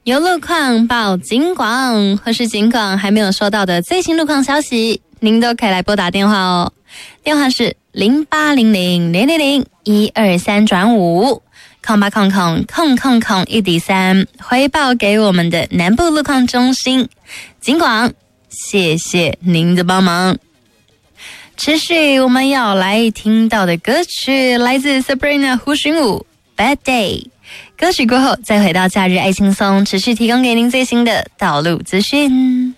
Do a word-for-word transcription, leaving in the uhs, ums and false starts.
有路况报警广，或是警广还没有收到的最新路况消息，您都可以来拨打电话哦。电话是零八零零零零零一二三转五，空八空空空空空一底三，回报给我们的南部路况中心警广，谢谢您的帮忙。持续我们要来听到的歌曲来自 Sabrina 胡寻武 Bad Day， 歌曲过后再回到假日爱轻松，持续提供给您最新的道路资讯。